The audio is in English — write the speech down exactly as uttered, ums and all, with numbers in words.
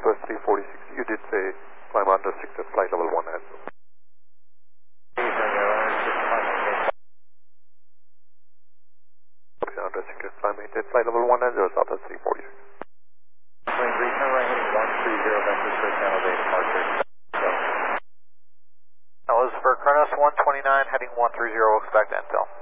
Southwest three forty-six. You did say climb under six at flight level one as well. Under six at climb at flight level one as well, Southwest three forty-six. Plane three, turn right heading one three zero, vector for San Jose departure. That was for Kronos one twenty-nine, heading one three zero, expect intel.